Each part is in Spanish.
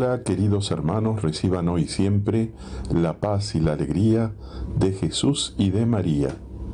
Hola queridos hermanos, reciban hoy siempre la paz y la alegría de Jesús y de María.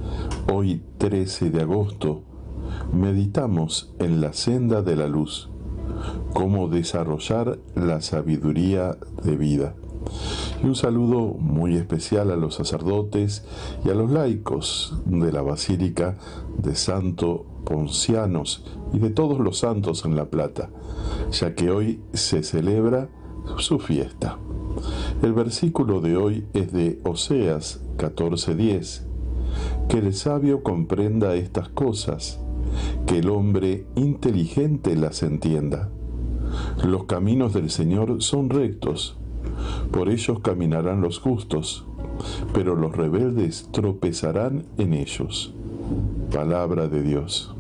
Hoy 13 de agosto meditamos en la senda de la luz, cómo desarrollar la sabiduría de vida. Y un saludo muy especial a los sacerdotes y a los laicos de la Basílica de Santo Poncianos y de todos los santos en La Plata, ya que hoy se celebra su fiesta. El versículo de hoy es de Oseas 14:10. Que el sabio comprenda estas cosas, que el hombre inteligente las entienda. Los caminos del Señor son rectos, por ellos caminarán los justos, pero los rebeldes tropezarán en ellos. Palabra de Dios.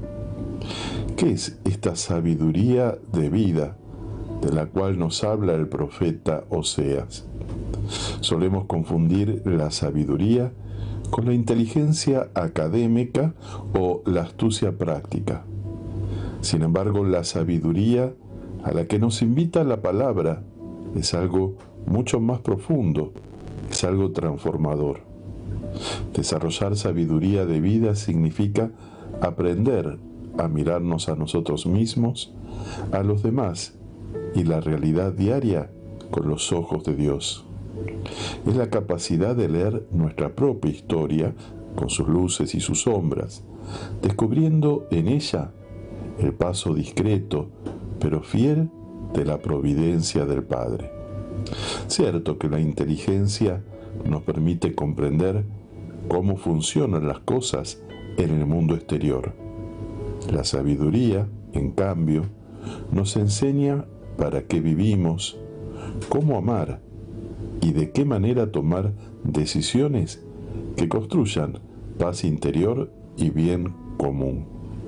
¿Qué es esta sabiduría de vida de la cual nos habla el profeta Oseas? Solemos confundir la sabiduría con la inteligencia académica o la astucia práctica. Sin embargo, la sabiduría a la que nos invita la palabra es algo mucho más profundo, es algo transformador. Desarrollar sabiduría de vida significa aprender a mirarnos a nosotros mismos, a los demás y la realidad diaria con los ojos de Dios. Es la capacidad de leer nuestra propia historia con sus luces y sus sombras, descubriendo en ella el paso discreto pero fiel de la providencia del Padre. Cierto que la inteligencia nos permite comprender cómo funcionan las cosas en el mundo exterior. La sabiduría, en cambio, nos enseña para qué vivimos, cómo amar y de qué manera tomar decisiones que construyan paz interior y bien común.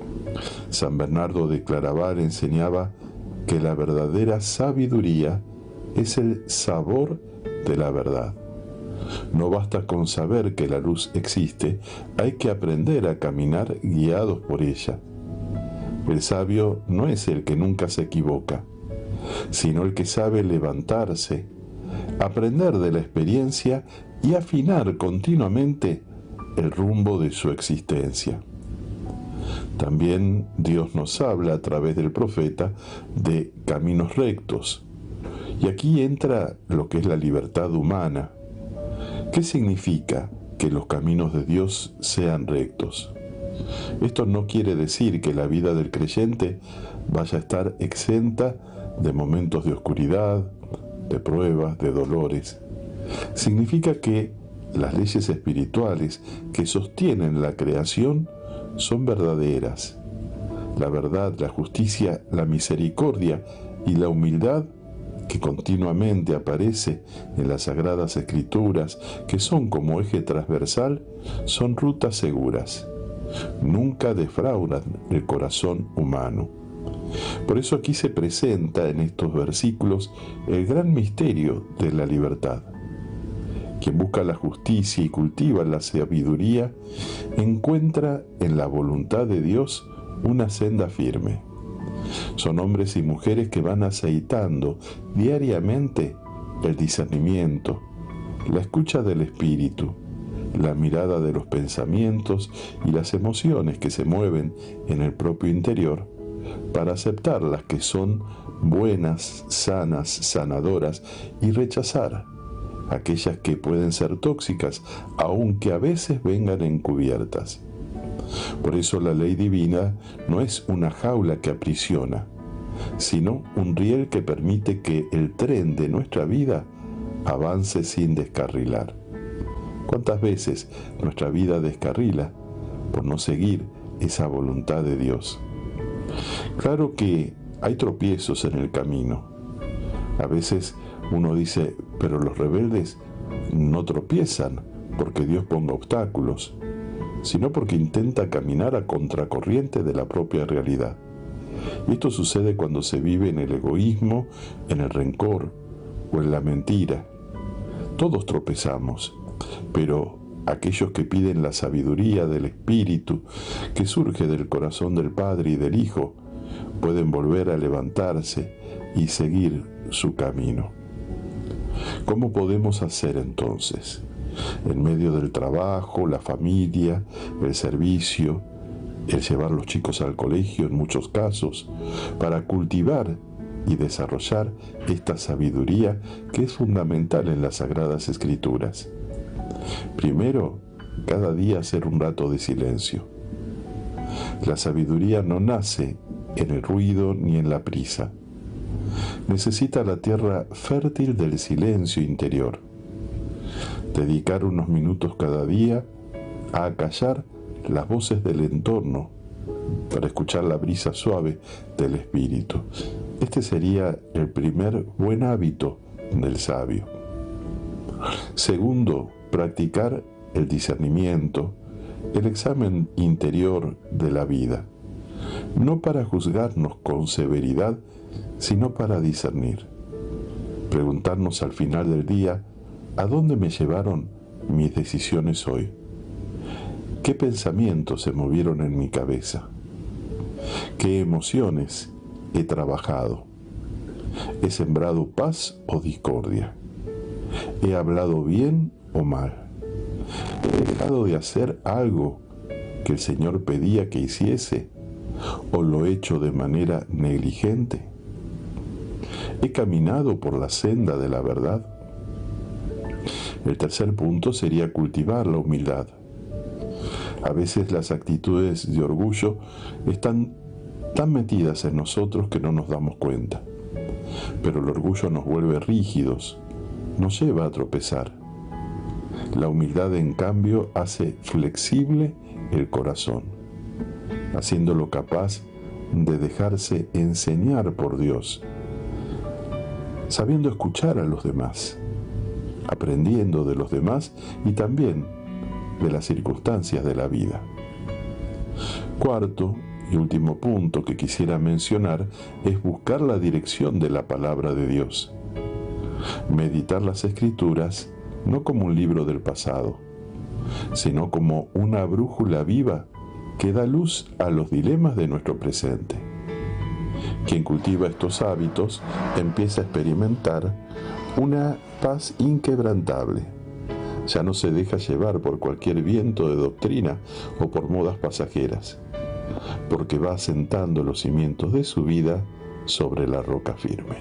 San Bernardo de Claraval enseñaba que la verdadera sabiduría es el sabor de la verdad. No basta con saber que la luz existe, hay que aprender a caminar guiados por ella. El sabio no es el que nunca se equivoca, sino el que sabe levantarse, aprender de la experiencia y afinar continuamente el rumbo de su existencia. También Dios nos habla a través del profeta de caminos rectos. Y aquí entra lo que es la libertad humana. ¿Qué significa que los caminos de Dios sean rectos? Esto no quiere decir que la vida del creyente vaya a estar exenta de momentos de oscuridad, de pruebas, de dolores. Significa que las leyes espirituales que sostienen la creación son verdaderas. La verdad, la justicia, la misericordia y la humildad que continuamente aparece en las Sagradas Escrituras, que son como eje transversal, son rutas seguras. Nunca defraudan el corazón humano. Por eso aquí se presenta en estos versículos el gran misterio de la libertad. Quien busca la justicia y cultiva la sabiduría, encuentra en la voluntad de Dios una senda firme. Son hombres y mujeres que van aceitando diariamente el discernimiento, la escucha del espíritu, la mirada de los pensamientos y las emociones que se mueven en el propio interior, para aceptar las que son buenas, sanas, sanadoras y rechazar aquellas que pueden ser tóxicas, aunque a veces vengan encubiertas. Por eso la ley divina no es una jaula que aprisiona, sino un riel que permite que el tren de nuestra vida avance sin descarrilar. ¿Cuántas veces nuestra vida descarrila por no seguir esa voluntad de Dios? Claro que hay tropiezos en el camino. A veces uno dice, pero los rebeldes no tropiezan porque Dios ponga obstáculos, sino porque intenta caminar a contracorriente de la propia realidad. Y esto sucede cuando se vive en el egoísmo, en el rencor o en la mentira. Todos tropezamos, pero aquellos que piden la sabiduría del Espíritu que surge del corazón del Padre y del Hijo, pueden volver a levantarse y seguir su camino. ¿Cómo podemos hacer entonces? En medio del trabajo, la familia, el servicio, el llevar a los chicos al colegio en muchos casos, para cultivar y desarrollar esta sabiduría que es fundamental en las Sagradas Escrituras. Primero, cada día hacer un rato de silencio. La sabiduría no nace en el ruido ni en la prisa. Necesita la tierra fértil del silencio interior. Dedicar unos minutos cada día a acallar las voces del entorno para escuchar la brisa suave del espíritu. Este sería el primer buen hábito del sabio. Segundo, practicar el discernimiento, el examen interior de la vida, no para juzgarnos con severidad, sino para discernir. Preguntarnos al final del día, ¿a dónde me llevaron mis decisiones hoy? ¿Qué pensamientos se movieron en mi cabeza? ¿Qué emociones he trabajado? ¿He sembrado paz o discordia? ¿He hablado bien o mal? ¿He dejado de hacer algo que el Señor pedía que hiciese o lo he hecho de manera negligente? ¿He caminado por la senda de la verdad? El tercer punto sería cultivar la humildad. A veces las actitudes de orgullo están tan metidas en nosotros que no nos damos cuenta. Pero el orgullo nos vuelve rígidos, nos lleva a tropezar. La humildad, en cambio, hace flexible el corazón, haciéndolo capaz de dejarse enseñar por Dios, sabiendo escuchar a los demás, aprendiendo de los demás y también de las circunstancias de la vida. Cuarto y último punto que quisiera mencionar es buscar la dirección de la palabra de Dios. Meditar las Escrituras no como un libro del pasado, sino como una brújula viva que da luz a los dilemas de nuestro presente. Quien cultiva estos hábitos empieza a experimentar una paz inquebrantable. Ya no se deja llevar por cualquier viento de doctrina o por modas pasajeras, porque va asentando los cimientos de su vida sobre la roca firme.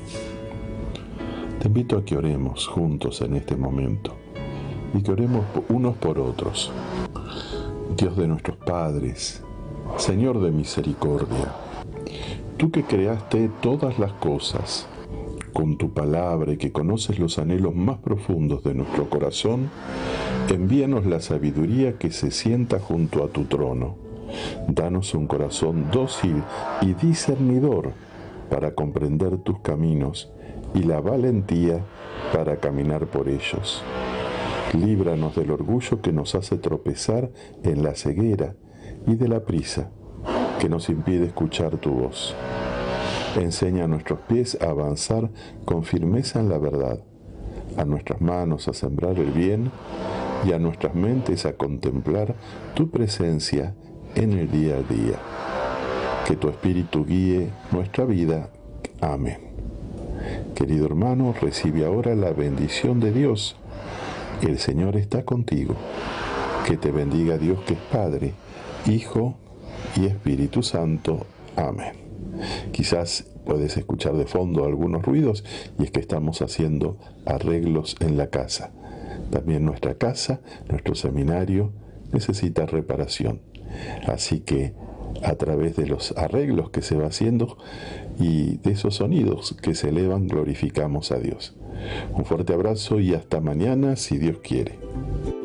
Te invito a que oremos juntos en este momento y que oremos unos por otros. Dios de nuestros padres, Señor de misericordia, tú que creaste todas las cosas con tu palabra y que conoces los anhelos más profundos de nuestro corazón, envíanos la sabiduría que se sienta junto a tu trono. Danos un corazón dócil y discernidor para comprender tus caminos y la valentía para caminar por ellos. Líbranos del orgullo que nos hace tropezar en la ceguera y de la prisa que nos impide escuchar tu voz. Enseña a nuestros pies a avanzar con firmeza en la verdad, a nuestras manos a sembrar el bien y a nuestras mentes a contemplar tu presencia en el día a día. Que tu Espíritu guíe nuestra vida. Amén. Querido hermano, recibe ahora la bendición de Dios. El Señor está contigo. Que te bendiga Dios, que es Padre, Hijo y Espíritu Santo. Amén. Quizás puedes escuchar de fondo algunos ruidos y es que estamos haciendo arreglos en la casa. También nuestra casa, nuestro seminario, necesita reparación. Así que a través de los arreglos que se va haciendo y de esos sonidos que se elevan, glorificamos a Dios. Un fuerte abrazo y hasta mañana, si Dios quiere.